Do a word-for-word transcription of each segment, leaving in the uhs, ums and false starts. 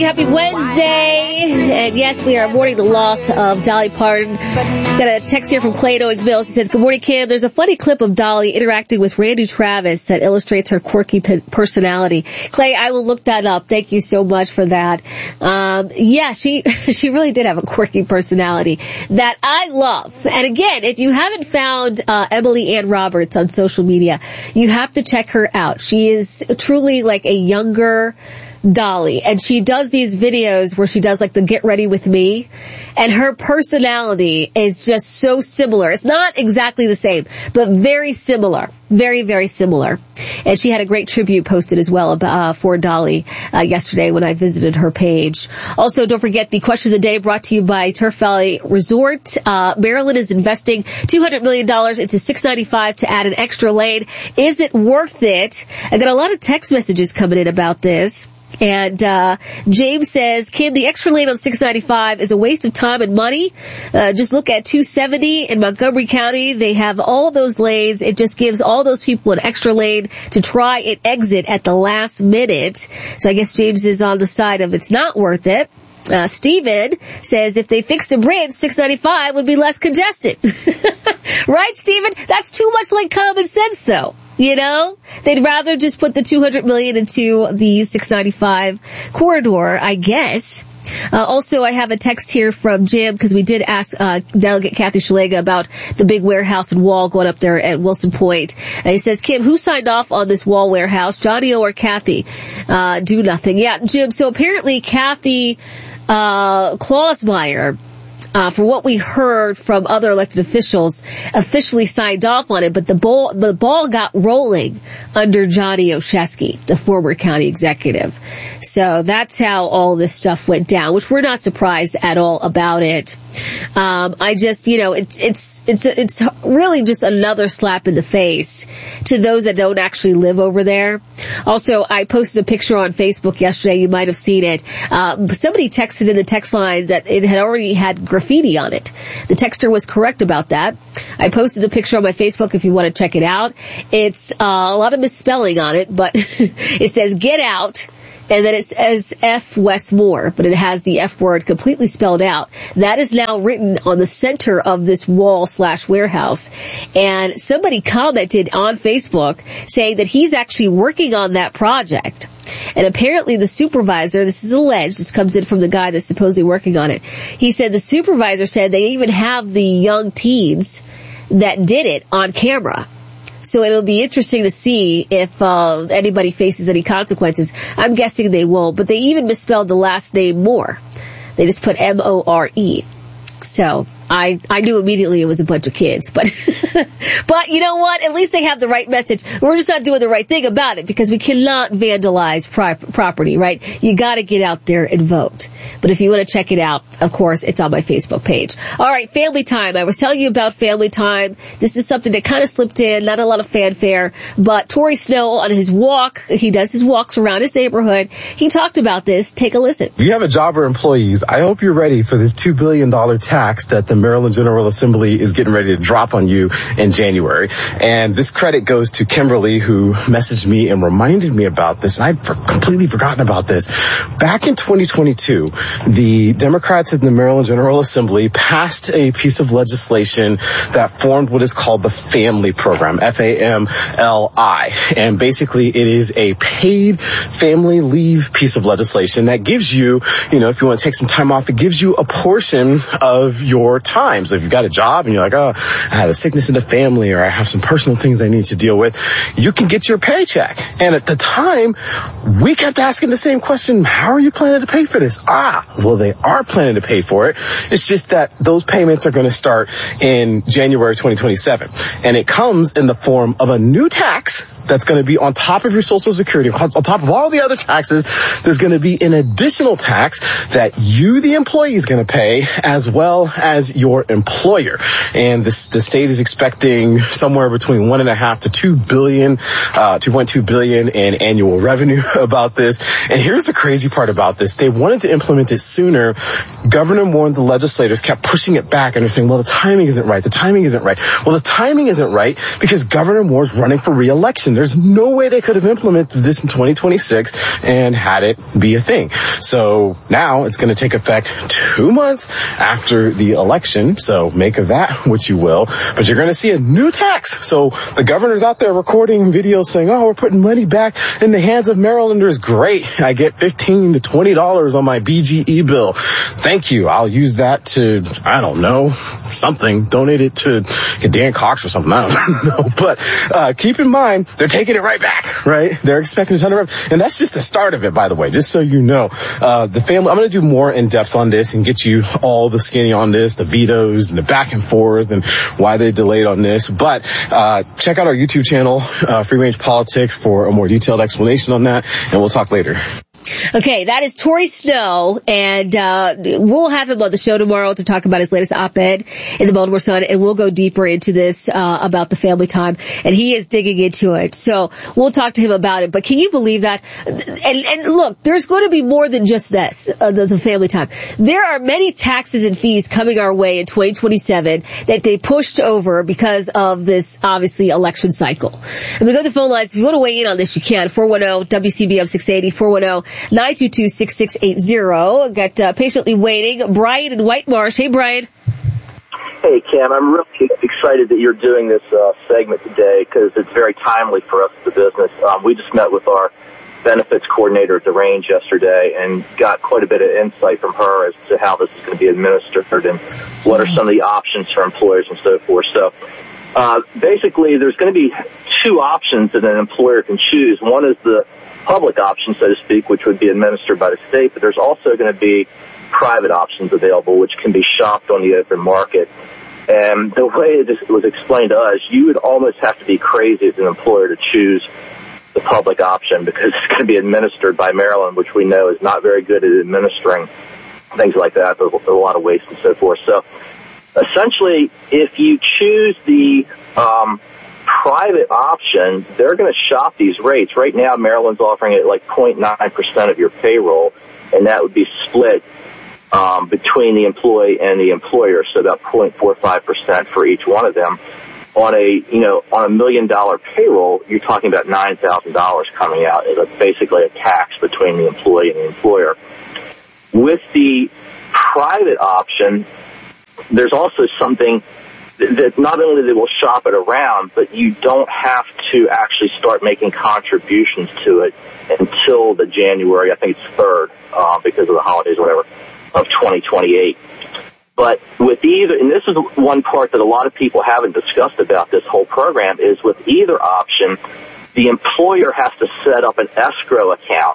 Happy Wednesday, and yes, we are mourning the loss of Dolly Parton. Got a text here from Clay in Owensville. He says, good morning, Kim. There's a funny clip of Dolly interacting with Randy Travis that illustrates her quirky p- personality. Clay, I will look that up. Thank you so much for that. Um, yeah, she, she really did have a quirky personality that I love. And again, if you haven't found, uh, Emily Ann Roberts on social media, you have to check her out. She is truly like a younger Dolly, and she does these videos where she does like the get ready with me, and her personality is just so similar. It's not exactly the same, but very similar. Very, very similar. And she had a great tribute posted as well uh, for Dolly uh, yesterday when I visited her page. Also, don't forget the question of the day brought to you by Turf Valley Resort. Uh, Maryland is investing two hundred million dollars into six ninety-five to add an extra lane. Is it worth it? I got a lot of text messages coming in about this. And, uh, James says, Kim, the extra lane on six ninety-five is a waste of time and money. Uh, just look at two seventy in Montgomery County. They have all those lanes. It just gives all those people an extra lane to try and exit at the last minute. So I guess James is on the side of it's not worth it. Uh, Steven says if they fixed the bridge, six ninety-five would be less congested. Right, Steven? That's too much like common sense, though. You know, they'd rather just put the two hundred million into the six ninety-five corridor, I guess. Uh, also, I have a text here from Jim because we did ask uh, Delegate Kathy Shalega about the big warehouse and wall going up there at Wilson Point. And he says, Kim, who signed off on this wall warehouse, Johnny O or Kathy? Uh, do nothing. Yeah, Jim, so apparently Kathy uh Klausmeyer, Uh, for what we heard from other elected officials, officially signed off on it, but the ball, the ball got rolling under Johnny Olszewski, the former county executive. So that's how all this stuff went down, which we're not surprised at all about it. Um, I just, you know, it's, it's, it's, it's really just another slap in the face to those that don't actually live over there. Also, I posted a picture on Facebook yesterday. You might have seen it. Uh, somebody texted in the text line that it had already had graffiti on it. The texter was correct about that. I posted the picture on my Facebook if you want to check it out. It's, uh, a lot of misspelling on it, but it says get out. And then it says F Westmore, but it has the F word completely spelled out. That is now written on the center of this wall slash warehouse. And somebody commented on Facebook saying that he's actually working on that project. And apparently the supervisor, this is alleged, this comes in from the guy that's supposedly working on it. He said the supervisor said they even have the young teens that did it on camera. So it'll be interesting to see if uh, anybody faces any consequences. I'm guessing they won't, but they even misspelled the last name Moore. They just put M O R E. So I, I knew immediately it was a bunch of kids, but, but you know what? At least they have the right message. We're just not doing the right thing about it because we cannot vandalize pri- property, right? You gotta get out there and vote. But if you want to check it out, of course, it's on my Facebook page. Alright, family time. I was telling you about family time. This is something that kind of slipped in, not a lot of fanfare, but Torrey Snow on his walk, he does his walks around his neighborhood. He talked about this. Take a listen. If you have a job or employees, I hope you're ready for this two billion dollars tax that the Maryland General Assembly is getting ready to drop on you in January. And this credit goes to Kimberly, who messaged me and reminded me about this. And I'd for- completely forgotten about this. Back in twenty twenty-two, the Democrats in the Maryland General Assembly passed a piece of legislation that formed what is called the Family Program, F A M L I. And basically it is a paid family leave piece of legislation that gives you, you know, if you want to take some time off, it gives you a portion of your time. So if you've got a job and you're like, oh, I had a sickness in the family or I have some personal things I need to deal with, you can get your paycheck. And at the time, we kept asking the same question, how are you planning to pay for this? Ah, well, they are planning to pay for it. It's just that those payments are going to start in January twenty twenty-seven. And it comes in the form of a new tax that's going to be on top of your Social Security, on top of all the other taxes. There's going to be an additional tax that you, the employee, is going to pay, as well as your employer. And this, the state is expecting somewhere between one and a half to two billion, uh, two point two billion in annual revenue about this. And here's the crazy part about this. They wanted to implement it sooner. Governor Moore and the legislators kept pushing it back, and they're saying, well, the timing isn't right. The timing isn't right. Well, the timing isn't right because Governor Moore's running for re-election election. There's no way they could have implemented this in twenty twenty-six and had it be a thing. So now it's going to take effect two months after the election. So make of that what you will. But you're going to see a new tax. So the governor's out there recording videos saying, oh, we're putting money back in the hands of Marylanders. Great. I get fifteen to twenty dollars on my B G E bill. Thank you. I'll use that to, I don't know, something. Donate it to Dan Cox or something. I don't know. But uh, keep in mind, they're taking it right back, right? They're expecting a ton of revenue. And that's just the start of it, by the way, just so you know. Uh, the family, I'm going to do more in depth on this and get you all the skinny on this, the vetoes and the back and forth and why they delayed on this. But uh, check out our YouTube channel, uh, Free Range Politics, for a more detailed explanation on that. And we'll talk later. Okay, that is Tory Snow, and uh we'll have him on the show tomorrow to talk about his latest op-ed in the Baltimore Sun, and we'll go deeper into this uh about the family time, and he is digging into it. So we'll talk to him about it. But can you believe that? And, and look, there's going to be more than just this, uh, the, the family time. There are many taxes and fees coming our way in twenty twenty-seven that they pushed over because of this, obviously, election cycle. I'm going to go to the phone lines. If you want to weigh in on this, you can. four one zero W C B M six eighty, four one zero nine two two, six six eight zero. Got uh, patiently waiting Brian in White Marsh. Hey, Brian. Hey, Cam. I'm really excited that you're doing this uh, segment today because it's very timely for us, the business. Um, we just met with our benefits coordinator at the range yesterday and got quite a bit of insight from her as to how this is going to be administered and what are some of the options for employers and so forth. So uh, basically, there's going to be two options that an employer can choose. One is the public option, so to speak, which would be administered by the state, but there's also going to be private options available, which can be shopped on the open market. And the way it was explained to us, you would almost have to be crazy as an employer to choose the public option because it's going to be administered by Maryland, which we know is not very good at administering things like that. There's a lot of waste and so forth. So essentially, if you choose the um, private option, they're going to shop these rates. Right now, Maryland's offering it like zero point nine percent of your payroll, and that would be split um, between the employee and the employer, so about zero point four five percent for each one of them. On a, you know, on a million dollar payroll, you're talking about nine thousand dollars coming out as a, basically a tax between the employee and the employer. With the private option, there's also something that not only they will shop it around, but you don't have to actually start making contributions to it until the January, I think it's third, uh, because of the holidays or whatever, of twenty twenty-eight. But with either, and this is one part that a lot of people haven't discussed about this whole program, is with either option, the employer has to set up an escrow account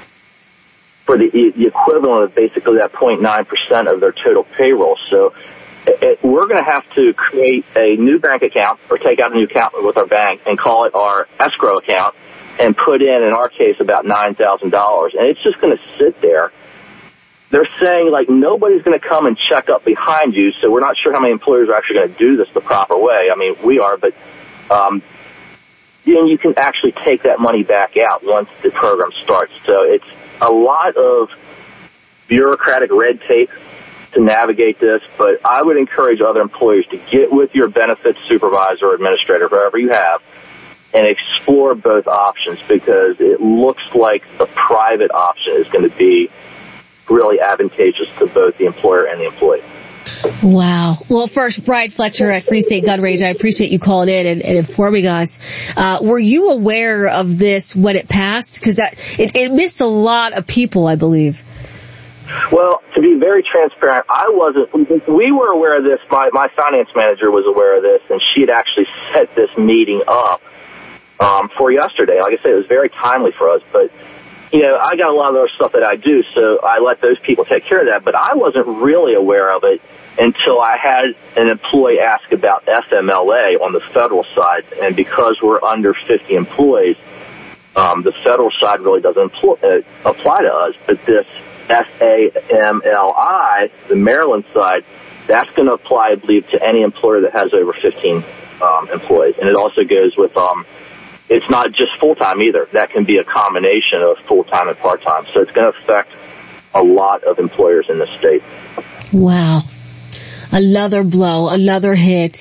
for the, the equivalent of basically that zero point nine percent of their total payroll. So it, we're going to have to create a new bank account or take out a new account with our bank and call it our escrow account and put in, in our case, about nine thousand dollars. And it's just going to sit there. They're saying, like, nobody's going to come and check up behind you, so we're not sure how many employers are actually going to do this the proper way. I mean, we are, but um, then you can actually take that money back out once the program starts. So it's a lot of bureaucratic red tape to navigate this, but I would encourage other employers to get with your benefits supervisor or administrator, whoever you have, and explore both options because it looks like the private option is going to be really advantageous to both the employer and the employee. Wow. Well, first, Brian Fletcher at Free State Gun Range, I appreciate you calling in and, and informing us. Uh, were you aware of this when it passed? Because it, it missed a lot of people, I believe. Well, to be very transparent, I wasn't, we were aware of this. My, my finance manager was aware of this, and she had actually set this meeting up um, for yesterday. Like I said, it was very timely for us, but you know, I got a lot of other stuff that I do, so I let those people take care of that. But I wasn't really aware of it until I had an employee ask about F M L A on the federal side. And because we're under fifty employees, um, the federal side really doesn't empl- uh, apply to us. But this F A M L I, the Maryland side, that's going to apply, I believe, to any employer that has over fifteen um, employees. And it also goes with... Um, It's not just full-time either. That can be a combination of full-time and part-time. So it's going to affect a lot of employers in the state. Wow. Another blow, another hit.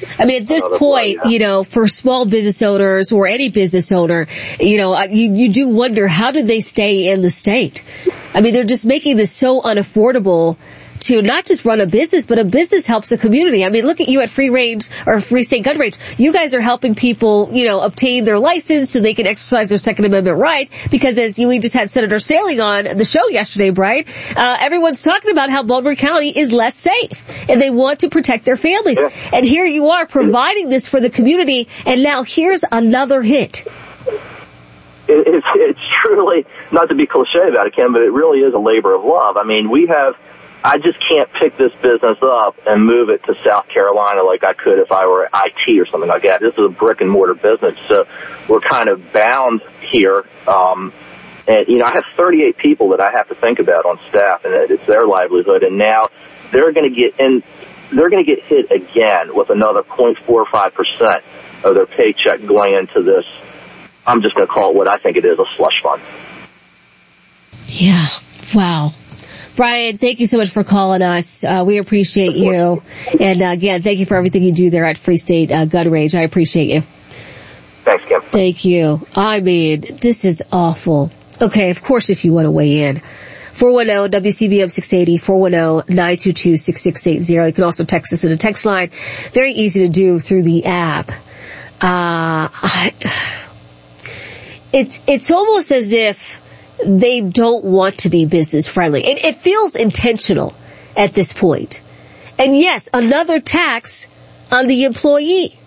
I mean, at this Another point, blow, yeah. you know, for small business owners or any business owner, you know, you, you do wonder, how do they stay in the state? I mean, they're just making this so unaffordable to not just run a business, but a business helps a community. I mean, look at you at Free Range or Free State Gun Range. You guys are helping people, you know, obtain their license so they can exercise their Second Amendment right. Because as you, we just had Senator Sailing on the show yesterday, Brian, uh, everyone's talking about how Baltimore County is less safe and they want to protect their families. Yeah. And here you are providing this for the community, and now here's another hit. It, it's, it's truly, not to be cliche about it, Ken, but it really is a labor of love. I mean, we have, I just can't pick this business up and move it to South Carolina like I could if I were I T or something like that. This is a brick and mortar business, so we're kind of bound here. Um, and, you know, I have thirty-eight people that I have to think about on staff, and it's their livelihood. And now they're going to get in, they're going to get hit again with another zero point four five percent of their paycheck going into this. I'm just going to call it what I think it is, a slush fund. Yeah. Wow. Brian, thank you so much for calling us. Uh, we appreciate you. And uh, again, thank you for everything you do there at Free State uh, Gun Range. I appreciate you. Thanks, Kim. Thank you. I mean, this is awful. Okay, of course, if you want to weigh in. four one zero W C B M six eighty, four one zero nine two two six six eight zero. You can also text us in the text line. Very easy to do through the app. Uh, I, it's, it's almost as if they don't want to be business friendly. It, it feels intentional at this point. And yes, another tax on the employee.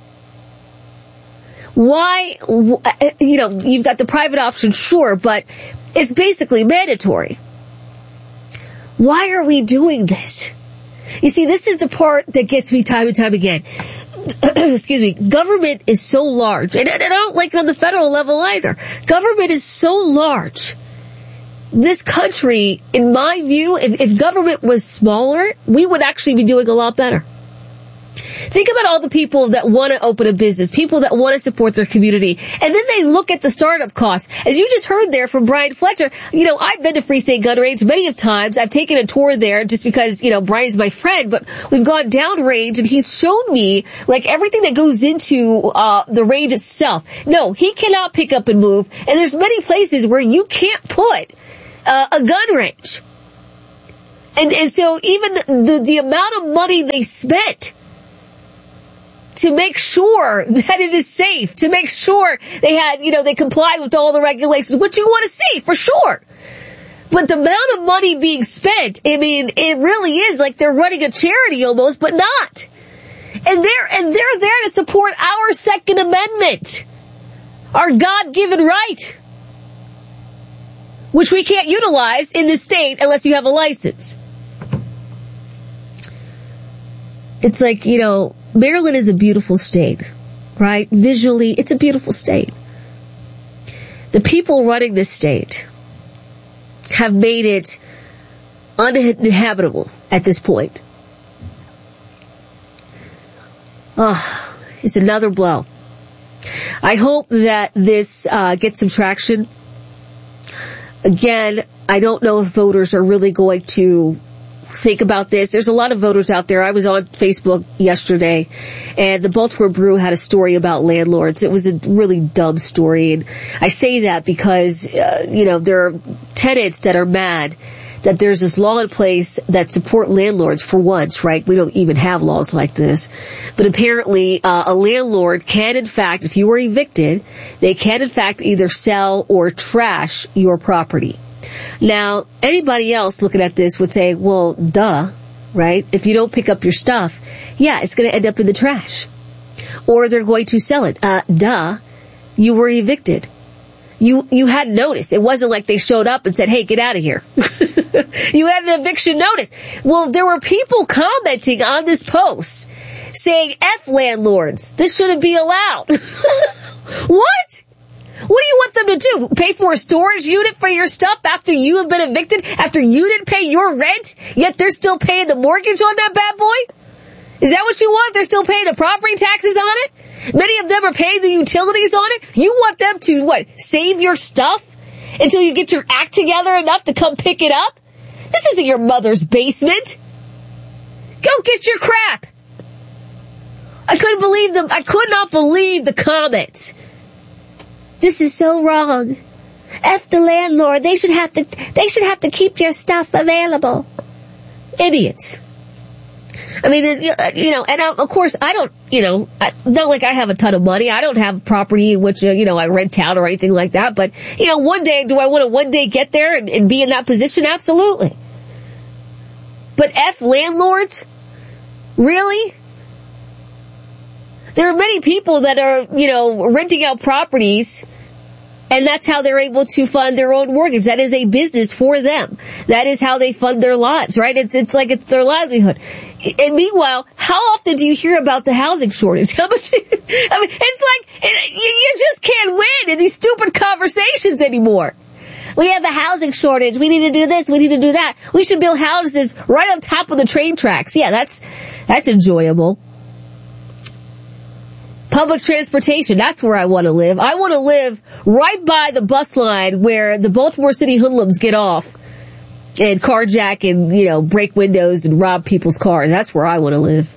Why, you know, you've got the private option, sure, but it's basically mandatory. Why are we doing this? You see, this is the part that gets me time and time again. Excuse me. Government is so large, and, and I don't like it on the federal level either. Government is so large. This country, in my view, if, if government was smaller, we would actually be doing a lot better. Think about all the people that want to open a business, people that want to support their community, and then they look at the startup costs. As you just heard there from Brian Fletcher, you know, I've been to Free State Gun Range many of times. I've taken a tour there just because, you know, Brian's my friend, but we've gone down range and he's shown me, like, everything that goes into, uh, the range itself. No, he cannot pick up and move, and there's many places where you can't put, uh, a gun range. And, and so even the, the amount of money they spent to make sure that it is safe, to make sure they had, you know, they complied with all the regulations, which you want to see, for sure. But the amount of money being spent, I mean, it really is like they're running a charity almost, but not. And they're, and they're there to support our Second Amendment, our God-given right, which we can't utilize in this state unless you have a license. It's like, you know, Maryland is a beautiful state, right? Visually, it's a beautiful state. The people running this state have made it uninhabitable at this point. Oh, it's another blow. I hope that this uh, gets some traction. Again, I don't know if voters are really going to think about this. There's a lot of voters out there. I was on Facebook yesterday, and the Baltimore Brew had a story about landlords. It was a really dumb story, and I say that because, uh, you know, there are tenants that are mad that there's this law in place that support landlords for once, right? We don't even have laws like this. But apparently, uh, a landlord can, in fact, if you were evicted, they can, in fact, either sell or trash your property. Now, anybody else looking at this would say, well, duh, right? If you don't pick up your stuff, yeah, it's going to end up in the trash. Or they're going to sell it. Uh, duh, you were evicted. You, you had notice. It wasn't like they showed up and said, hey, get out of here. You had an eviction notice. Well, there were people commenting on this post saying, F landlords, this shouldn't be allowed. What? What do you want them to do? Pay for a storage unit for your stuff after you have been evicted? After you didn't pay your rent? Yet they're still paying the mortgage on that bad boy? Is that what you want? They're still paying the property taxes on it? Many of them are paying the utilities on it? You want them to, what, save your stuff until you get your act together enough to come pick it up? This isn't your mother's basement. Go get your crap. I couldn't believe them. I could not believe the comments. This is so wrong. F the landlord. They should have to, they should have to keep your stuff available. Idiots. I mean, you know, and of course, I don't, you know, not like I have a ton of money. I don't have property in which, you know, I rent out or anything like that. But, you know, one day, do I want to one day get there and, and be in that position? Absolutely. But F landlords? Really? There are many people that are, you know, renting out properties, and that's how they're able to fund their own mortgage. That is a business for them. That is how they fund their lives, right? It's, it's like it's their livelihood. And meanwhile, how often do you hear about the housing shortage? How much, I mean, it's like, it, you, you just can't win in these stupid conversations anymore. We have a housing shortage. We need to do this. We need to do that. We should build houses right on top of the train tracks. Yeah, that's, that's enjoyable. Public transportation, that's where I want to live. I want to live right by the bus line where the Baltimore City hoodlums get off and carjack and, you know, break windows and rob people's cars. That's where I want to live.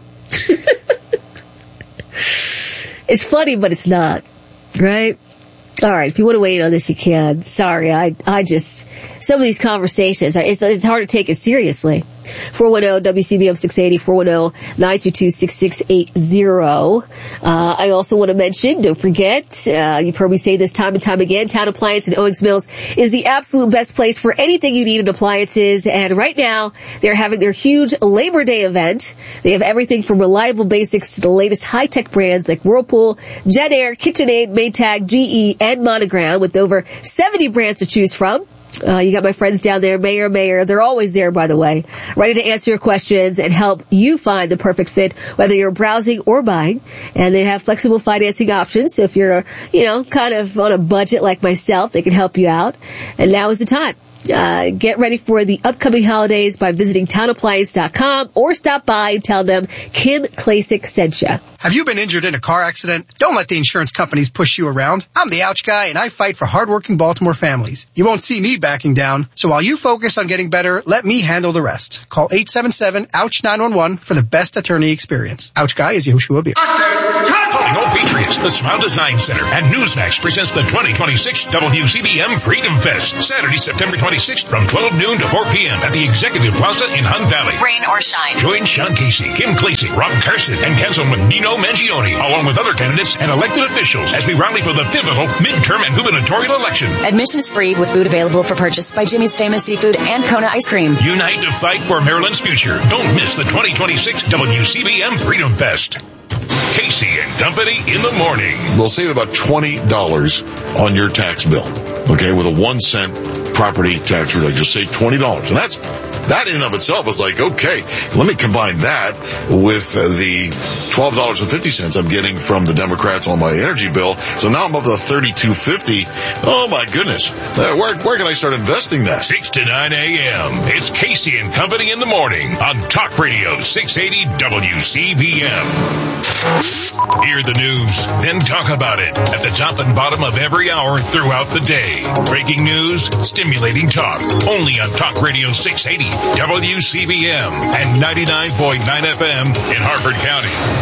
It's funny, but it's not, right? All right, if you want to weigh in on this, you can. Sorry, I I just, some of these conversations, it's, it's hard to take it seriously. four one zero W C B M six eighty, four one zero nine two two six six eight zero. Uh, I also want to mention, don't forget, uh, you've heard me say this time and time again, Town Appliance in Owings Mills is the absolute best place for anything you need in appliances. And right now, they're having their huge Labor Day event. They have everything from reliable basics to the latest high-tech brands like Whirlpool, JetAir, KitchenAid, Maytag, G E, and Monogram, with over seventy brands to choose from. Uh, you got my friends down there, Mayor, Mayor. They're always there, by the way, ready to answer your questions and help you find the perfect fit, whether you're browsing or buying. And they have flexible financing options. So if you're, you know, kind of on a budget like myself, they can help you out. And now is the time. Uh, get ready for the upcoming holidays by visiting town appliance dot com or stop by and tell them Kim Klasick sent you. Have you been injured in a car accident? Don't let the insurance companies push you around. I'm the Ouch Guy, and I fight for hardworking Baltimore families. You won't see me backing down. So while you focus on getting better, let me handle the rest. Call eight seven seven, ouch nine one one for the best attorney experience. Ouch Guy is Yehoshua Beer. Calling all Patriots, the Smile Design Center and Newsmax presents the twenty twenty-six W C B M Freedom Fest, Saturday, September twenty-sixth from twelve noon to four p.m. at the Executive Plaza in Hunt Valley. Rain or shine. Join Sean Casey, Kim Klasick, Rob Carson, and Councilman Nino Mangione, along with other candidates and elected officials as we rally for the pivotal midterm and gubernatorial election. Admission is free with food available for purchase by Jimmy's Famous Seafood and Kona Ice Cream. Unite to fight for Maryland's future. Don't miss the twenty twenty-six W C B M Freedom Fest. Casey and Company in the morning. They'll save about twenty dollars on your tax bill. Okay, with a one cent property tax reduction, just save twenty dollars. And that's, that in and of itself is like, okay, let me combine that with uh, the twelve dollars and fifty cents I'm getting from the Democrats on my energy bill. So now I'm up to thirty-two fifty. Oh my goodness. Uh, where, where can I start investing that? six to nine a.m. It's Casey and Company in the morning on Talk Radio six eighty W C B M. Hear the news, then talk about it at the top and bottom of every hour throughout the day. Breaking news, stimulating talk, only on Talk Radio six eighty W C B M and ninety-nine point nine F M in Harford County.